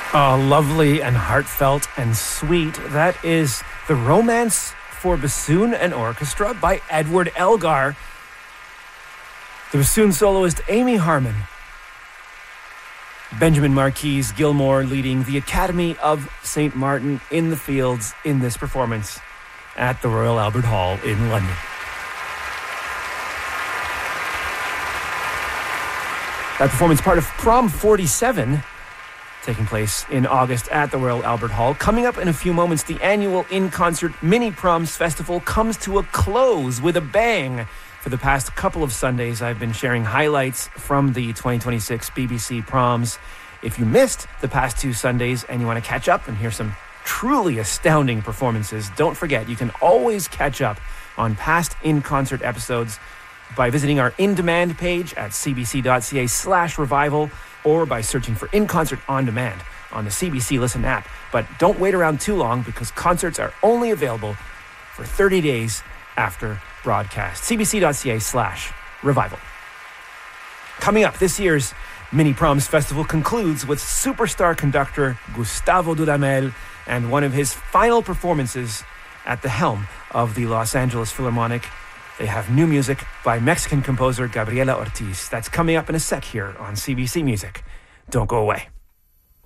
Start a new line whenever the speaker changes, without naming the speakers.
Oh, lovely and heartfelt and sweet. That is The Romance for Bassoon and Orchestra by Edward Elgar. The bassoon soloist Amy Harmon. Benjamin Marquis Gilmore leading the Academy of St. Martin in the Fields in this performance at the Royal Albert Hall in London. That performance part of Prom 47, taking place in August at the Royal Albert Hall. Coming up in a few moments, the annual In-Concert Mini Proms Festival comes to a close with a bang. For the past couple of Sundays, I've been sharing highlights from the 2026 BBC Proms. If you missed the past 2 Sundays and you want to catch up and hear some truly astounding performances, don't forget, you can always catch up on past in-concert episodes by visiting our in-demand page at cbc.ca/revival or by searching for In-Concert On Demand on the CBC Listen app. But don't wait around too long because concerts are only available for 30 days after broadcast. cbc.ca/revival. Coming up, this year's Mini Proms Festival concludes with superstar conductor Gustavo Dudamel and one of his final performances at the helm of the Los Angeles Philharmonic. They have new music by Mexican composer Gabriela Ortiz. That's coming up in a sec here on CBC Music. Don't go away.